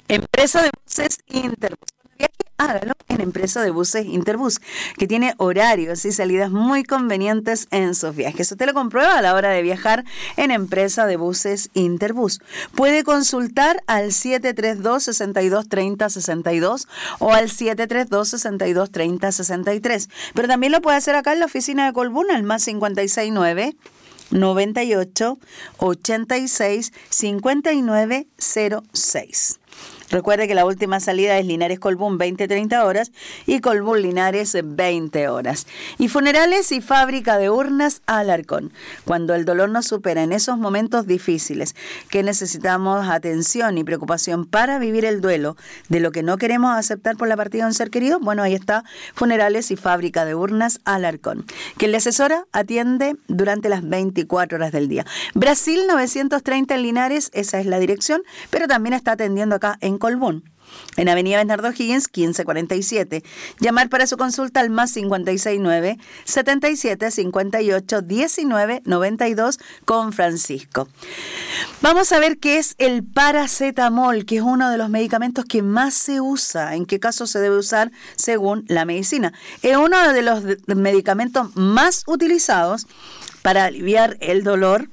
Empresa de buses Interbus. Viaje, hágalo en Empresa de Buses Interbus, que tiene horarios y salidas muy convenientes en sus viajes. Usted lo comprueba a la hora de viajar en Empresa de Buses Interbus. Puede consultar al 732-6230-62 o al 732-6230-63. Pero también lo puede hacer acá en la oficina de Colbún, al más 569 98 86 59 06. Recuerde que la última salida es Linares Colbún 20-30 horas y Colbún Linares 20 horas. Y Funerales y Fábrica de Urnas Alarcón. Cuando el dolor nos supera en esos momentos difíciles que necesitamos atención y preocupación para vivir el duelo de lo que no queremos aceptar por la partida de un ser querido, bueno, ahí está Funerales y Fábrica de Urnas Alarcón. Quien le asesora atiende durante las 24 horas del día. Brasil 930 en Linares, esa es la dirección, pero también está atendiendo acá en Colbún, en Avenida Bernardo Higgins 1547. Llamar para su consulta al más 569 77 58 19 92 con Francisco. Vamos a ver qué es el paracetamol, que es uno de los medicamentos que más se usa. ¿En qué caso se debe usar según la medicina? Es uno de los medicamentos más utilizados para aliviar el dolor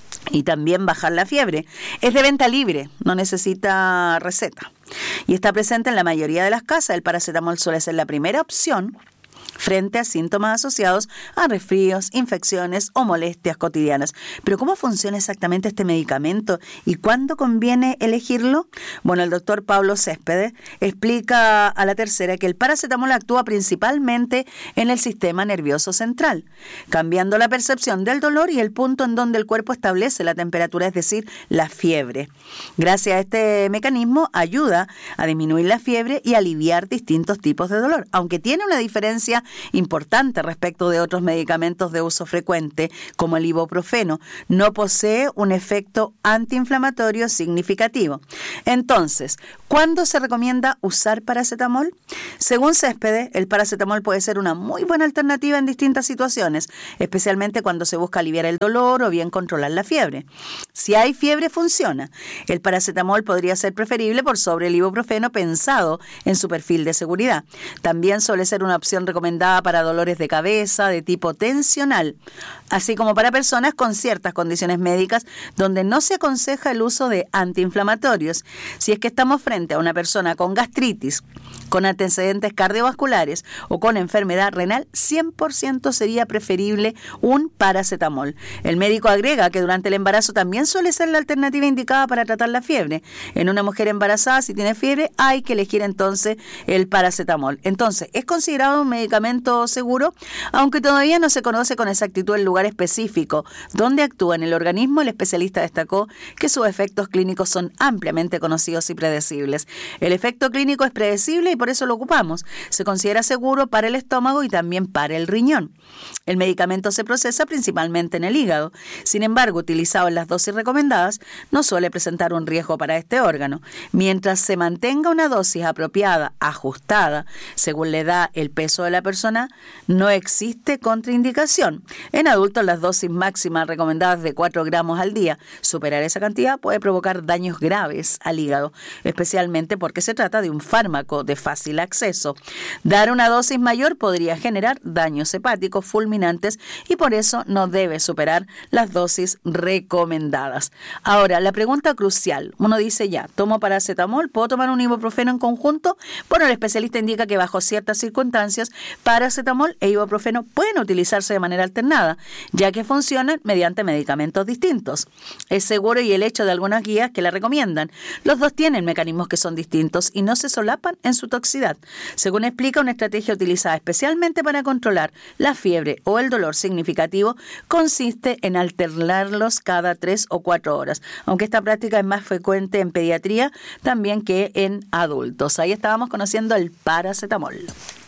y también bajar la fiebre. Es de venta libre, no necesita receta. Y está presente en la mayoría de las casas. El paracetamol suele ser la primera opción frente a síntomas asociados a resfríos, infecciones o molestias cotidianas. Pero ¿cómo funciona exactamente este medicamento y cuándo conviene elegirlo? Bueno, el doctor Pablo Céspedes explica a La Tercera que el paracetamol actúa principalmente en el sistema nervioso central, cambiando la percepción del dolor y el punto en donde el cuerpo establece la temperatura, es decir, la fiebre. Gracias a este mecanismo ayuda a disminuir la fiebre y aliviar distintos tipos de dolor, aunque tiene una diferencia importante respecto de otros medicamentos de uso frecuente, como el ibuprofeno. No posee un efecto antiinflamatorio significativo. Entonces, ¿cuándo se recomienda usar paracetamol? Según Céspedes, el paracetamol puede ser una muy buena alternativa en distintas situaciones, especialmente cuando se busca aliviar el dolor o bien controlar la fiebre. Si hay fiebre, funciona. El paracetamol podría ser preferible por sobre el ibuprofeno pensado en su perfil de seguridad. También suele ser una opción recomendada para dolores de cabeza de tipo tensional, así como para personas con ciertas condiciones médicas donde no se aconseja el uso de antiinflamatorios. Si es que estamos frente a una persona con gastritis, con antecedentes cardiovasculares o con enfermedad renal, 100% sería preferible un paracetamol. El médico agrega que durante el embarazo también suele ser la alternativa indicada para tratar la fiebre. En una mujer embarazada, si tiene fiebre, hay que elegir entonces el paracetamol. Entonces, es considerado un medicamento seguro, aunque todavía no se conoce con exactitud el lugar específico donde actúa en el organismo. El especialista destacó que sus efectos clínicos son ampliamente conocidos y predecibles. El efecto clínico es predecible y por eso lo ocupamos. Se considera seguro para el estómago y también para el riñón. El medicamento se procesa principalmente en el hígado. Sin embargo, utilizado en las dosis recomendadas, no suele presentar un riesgo para este órgano. Mientras se mantenga una dosis apropiada, ajustada, según la edad, el peso de la persona, no existe contraindicación. En adultos, las dosis máximas recomendadas de 4 gramos al día. Superar esa cantidad puede provocar daños graves al hígado, especialmente porque se trata de un fármaco de fácil acceso. Dar una dosis mayor podría generar daños hepáticos fulminantes y por eso no debe superar las dosis recomendadas. Ahora, la pregunta crucial. Uno dice ya, ¿tomo paracetamol? ¿Puedo tomar un ibuprofeno en conjunto? Bueno, el especialista indica que bajo ciertas circunstancias, paracetamol e ibuprofeno pueden utilizarse de manera alternada, ya que funcionan mediante medicamentos distintos. Es seguro y el hecho de algunas guías que la recomiendan. Los dos tienen mecanismos que son distintos y no se solapan en su toxicidad. Según explica, una estrategia utilizada especialmente para controlar la fiebre o el dolor significativo consiste en alternarlos cada 3 o 4 horas, aunque esta práctica es más frecuente en pediatría también que en adultos. Ahí estábamos conociendo el paracetamol.